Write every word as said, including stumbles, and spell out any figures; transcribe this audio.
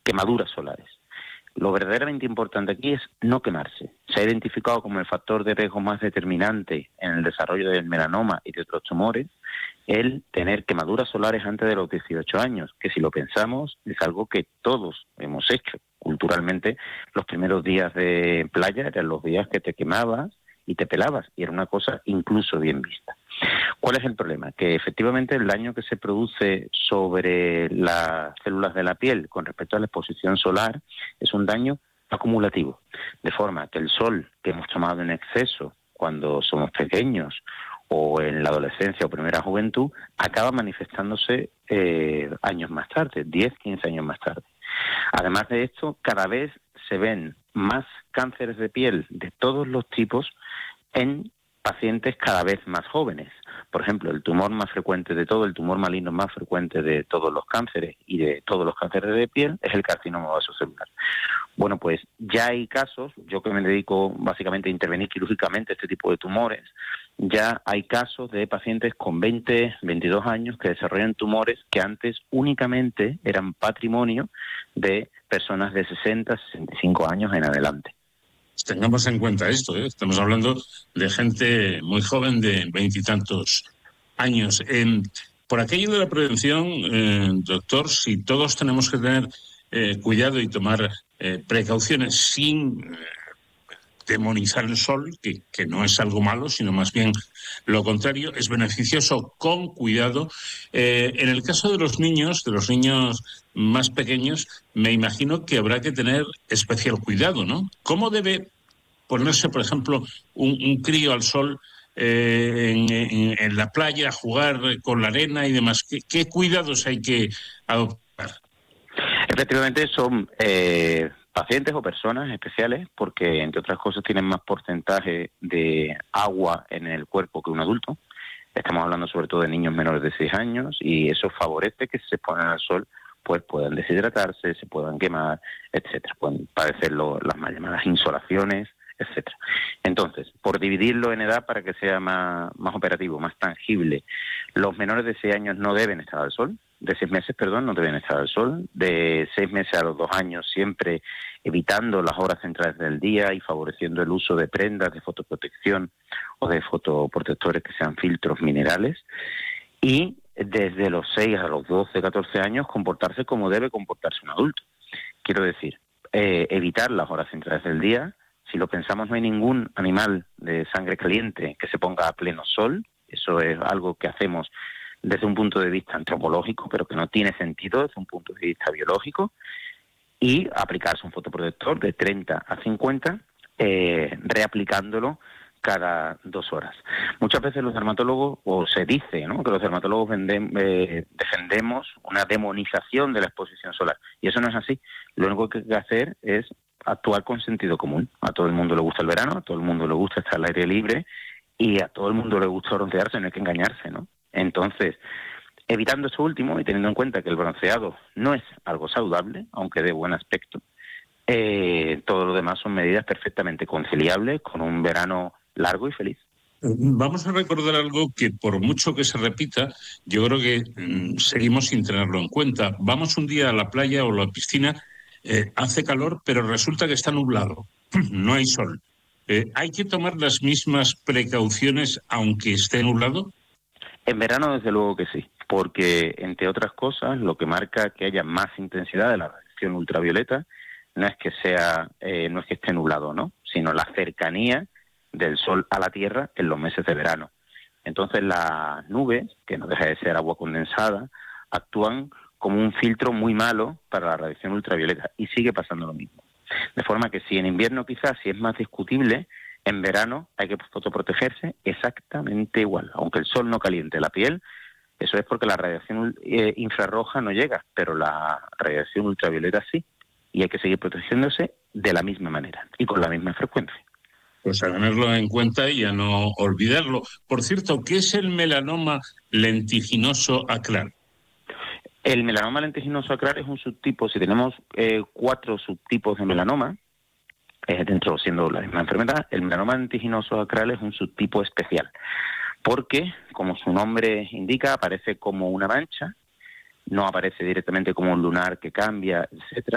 quemaduras solares. Lo verdaderamente importante aquí es no quemarse. Se ha identificado como el factor de riesgo más determinante en el desarrollo del melanoma y de otros tumores el tener quemaduras solares antes de los dieciocho años, que si lo pensamos es algo que todos hemos hecho. Culturalmente, los primeros días de playa eran los días que te quemabas y te pelabas, y era una cosa incluso bien vista. ¿Cuál es el problema? Que efectivamente el daño que se produce sobre las células de la piel con respecto a la exposición solar es un daño acumulativo, de forma que el sol que hemos tomado en exceso cuando somos pequeños o en la adolescencia o primera juventud acaba manifestándose eh, años más tarde, diez, quince años más tarde. Además de esto, cada vez se ven más cánceres de piel de todos los tipos en pacientes cada vez más jóvenes. Por ejemplo, el tumor más frecuente de todo, el tumor maligno más frecuente de todos los cánceres y de todos los cánceres de piel es el carcinoma vasocelular. Bueno, pues ya hay casos, yo que me dedico básicamente a intervenir quirúrgicamente este tipo de tumores, ya hay casos de pacientes con veinte, veintidós años que desarrollan tumores que antes únicamente eran patrimonio de personas de sesenta, sesenta y cinco años en adelante. Tengamos en cuenta esto, ¿eh? Estamos hablando de gente muy joven de veintitantos años. Eh, por aquello de la prevención, eh, doctor, si todos tenemos que tener eh, cuidado y tomar eh, precauciones sin eh, demonizar el sol, que, que no es algo malo, sino más bien lo contrario, es beneficioso con cuidado. Eh, en el caso de los niños, de los niños más pequeños, me imagino que habrá que tener especial cuidado, ¿no? ¿Cómo debe ponerse, por ejemplo, un, un crío al sol eh, en, en, en la playa, a jugar con la arena y demás? ¿Qué, qué cuidados hay que adoptar? Efectivamente son eh, pacientes o personas especiales porque, entre otras cosas, tienen más porcentaje de agua en el cuerpo que un adulto. Estamos hablando sobre todo de niños menores de seis años y eso favorece que si se exponen al sol pues puedan deshidratarse, se puedan quemar, etcétera. Pueden padecer lo, las más llamadas insolaciones, etcétera. Entonces, por dividirlo en edad para que sea más, más operativo, más tangible, los menores de seis años no deben estar al sol, de seis meses, perdón, no deben estar al sol, de seis meses a los dos años siempre evitando las horas centrales del día y favoreciendo el uso de prendas de fotoprotección o de fotoprotectores que sean filtros minerales, y desde los seis a los doce, catorce años comportarse como debe comportarse un adulto. Quiero decir, eh, evitar las horas centrales del día. Si lo pensamos, no hay ningún animal de sangre caliente que se ponga a pleno sol. Eso es algo que hacemos desde un punto de vista antropológico, pero que no tiene sentido desde un punto de vista biológico. Y aplicarse un fotoprotector de treinta a cincuenta, eh, reaplicándolo cada dos horas. Muchas veces los dermatólogos, o se dice, ¿no?, que los dermatólogos venden, eh, defendemos una demonización de la exposición solar. Y eso no es así. Lo único que hay que hacer es actuar con sentido común. A todo el mundo le gusta el verano, a todo el mundo le gusta estar al aire libre y a todo el mundo le gusta broncearse, no hay que engañarse, ¿no? Entonces, evitando esto último y teniendo en cuenta que el bronceado no es algo saludable, aunque de buen aspecto, eh, todo lo demás son medidas perfectamente conciliables con un verano largo y feliz. Vamos a recordar algo que, por mucho que se repita, yo creo que mmm, seguimos sin tenerlo en cuenta. Vamos un día a la playa o a la piscina, eh, hace calor, pero resulta que está nublado, no hay sol. Eh, ¿Hay que tomar las mismas precauciones aunque esté nublado? En verano, desde luego que sí, porque, entre otras cosas, lo que marca que haya más intensidad de la radiación ultravioleta no es que sea, eh, no es que esté nublado, ¿no?, sino la cercanía del sol a la Tierra en los meses de verano. Entonces las nubes, que no deja de ser agua condensada, actúan como un filtro muy malo para la radiación ultravioleta y sigue pasando lo mismo. De forma que si en invierno quizás sí es más discutible, en verano hay que fotoprotegerse exactamente igual. Aunque el sol no caliente la piel, eso es porque la radiación eh, infrarroja no llega, pero la radiación ultravioleta sí. Y hay que seguir protegiéndose de la misma manera y con la misma frecuencia. Pues a tenerlo en cuenta y a no olvidarlo. Por cierto, ¿qué es el melanoma lentiginoso acrar? El melanoma lentiginoso acrar es un subtipo. Si tenemos eh, cuatro subtipos de melanoma, eh, dentro siendo la misma enfermedad, el melanoma lentiginoso acrar es un subtipo especial, porque, como su nombre indica, aparece como una mancha, no aparece directamente como un lunar que cambia, etcétera,